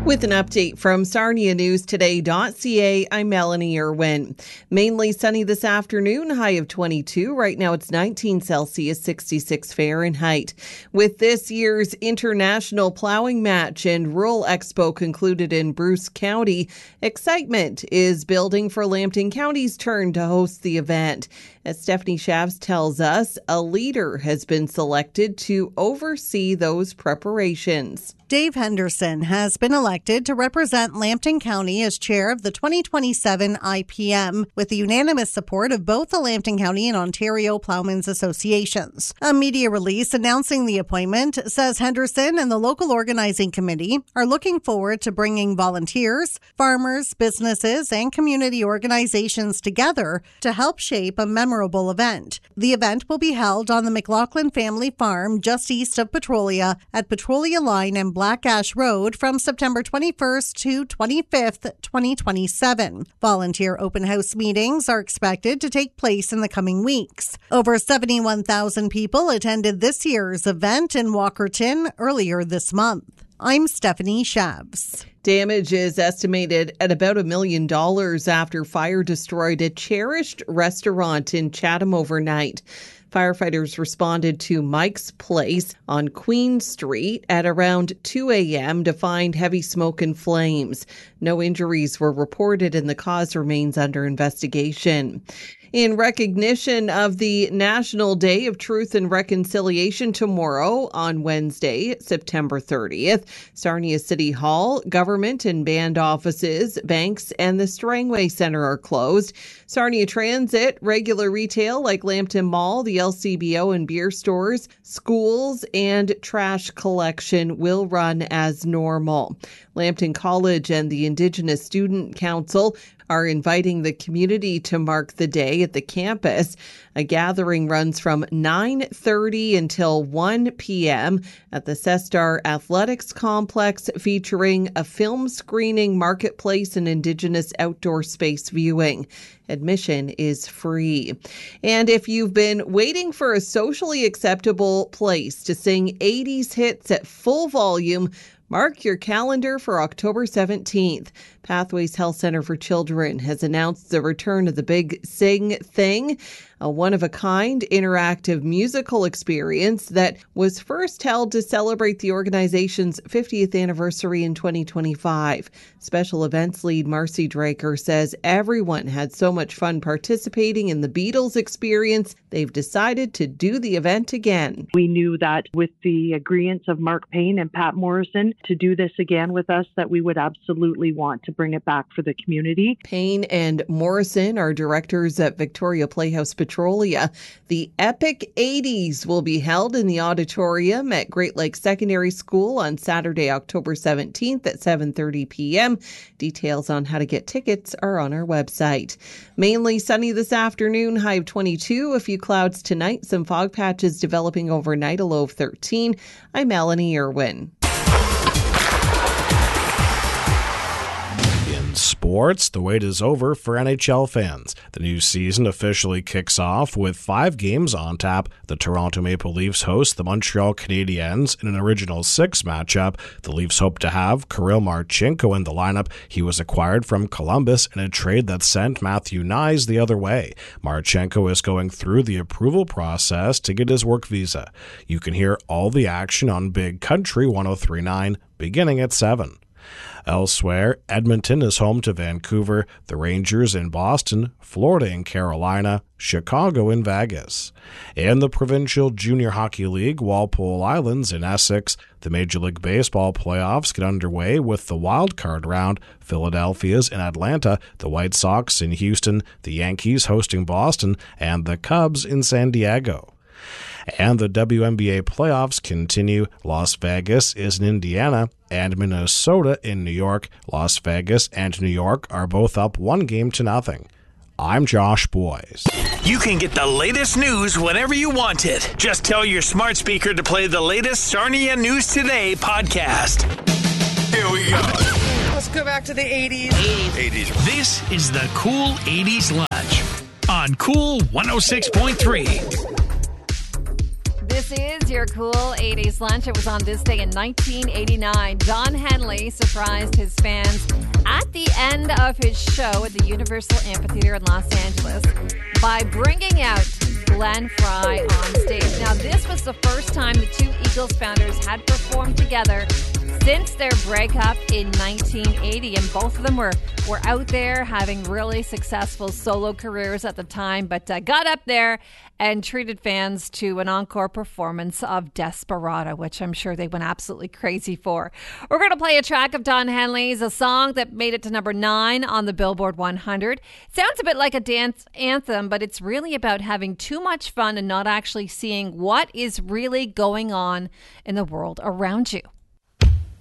With an update from SarniaNewsToday.ca, I'm Melanie Irwin. Mainly sunny this afternoon, high of 22. Right now it's 19 Celsius, 66 Fahrenheit. With this year's International Plowing Match and Rural Expo concluded in Bruce County, excitement is building for Lambton County's turn to host the event. As Stephanie Shavs tells us, a leader has been selected to oversee those preparations. Dave Henderson has been elected to represent Lambton County as chair of the 2027 IPM with the unanimous support of both the Lambton County and Ontario Plowmen's Associations. A media release announcing the appointment says Henderson and the local organizing committee are looking forward to bringing volunteers, farmers, businesses, and community organizations together to help shape a memorable event. The event will be held on the McLaughlin Family Farm just east of Petrolia at Petrolia Line and Black Ash Road from September 21st to 25th, 2027. Volunteer open house meetings are expected to take place in the coming weeks. Over 71,000 people attended this year's event in Walkerton earlier this month. I'm Stephanie Shavs. Damage is estimated at about $1 million after fire destroyed a cherished restaurant in Chatham overnight. Firefighters responded to Mike's Place on Queen Street at around 2 a.m. to find heavy smoke and flames. No injuries were reported and the cause remains under investigation. In recognition of the National Day of Truth and Reconciliation tomorrow on Wednesday, September 30th, Sarnia City Hall, government and band offices, banks, and the Strangway Centre are closed. Sarnia Transit, regular retail like Lambton Mall, the LCBO and beer stores, schools, and trash collection will run as normal. Lambton College and the Indigenous Student Council are inviting the community to mark the day at the campus. A gathering runs from 9:30 until 1 p.m. at the Cestar Athletics Complex, featuring a film screening, marketplace, and Indigenous outdoor space viewing. Admission is free. And if you've been waiting for a socially acceptable place to sing 80s hits at full volume, mark your calendar for October 17th. Pathways Health Centre for Children has announced the return of the Big Sing Thing, a one-of-a-kind interactive musical experience that was first held to celebrate the organization's 50th anniversary in 2025. Special events lead Marcy Draker says everyone had so much fun participating in the Beatles experience, they've decided to do the event again. We knew that with the agreements of Mark Payne and Pat Morrison to do this again with us, that we would absolutely want to bring it back for the community. Payne and Morrison are directors at Victoria Playhouse Petrolia. The Epic 80s will be held in the auditorium at Great Lakes Secondary School on Saturday, October 17th at 7:30 p.m. Details on how to get tickets are on our website. Mainly sunny this afternoon, high of 22. A few clouds tonight, some fog patches developing overnight, a low of 13. I'm Melanie Irwin. Sports, the wait is over for NHL fans. The new season officially kicks off with 5 games on tap. The Toronto Maple Leafs host the Montreal Canadiens in an original 6 matchup. The Leafs hope to have Kirill Marchenko in the lineup. He was acquired from Columbus in a trade that sent Matthew Knies the other way. Marchenko is going through the approval process to get his work visa. You can hear all the action on Big Country 103.9 beginning at 7. Elsewhere, Edmonton is home to Vancouver, the Rangers in Boston, Florida in Carolina, Chicago in Vegas. In the Provincial Junior Hockey League, Walpole Islands in Essex, the Major League Baseball playoffs get underway with the wild card round. Philadelphia's in Atlanta, the White Sox in Houston, the Yankees hosting Boston, and the Cubs in San Diego. And the WNBA playoffs continue. Las Vegas is in Indiana and Minnesota in New York. Las Vegas and New York are both up 1-0. I'm Josh Boyes. You can get the latest news whenever you want it. Just tell your smart speaker to play the latest Sarnia News Today podcast. Here we go. Let's go back to the 80s. 80s. This is the Cool 80s Lunch on Cool 106.3. This This is your cool 80s lunch. It was on this day in 1989. Don Henley surprised his fans at the end of his show at the Universal Amphitheater in Los Angeles by bringing out Glenn Frey on stage. Now, this was the first time the two Eagles founders had performed together since their breakup in 1980, and both of them were out there having really successful solo careers at the time, but got up there and treated fans to an encore performance of Desperado, which I'm sure they went absolutely crazy for. We're going to play a track of Don Henley's, a song that made it to number 9 on the Billboard 100. Sounds a bit like a dance anthem, but it's really about having too much fun and not actually seeing what is really going on in the world around you.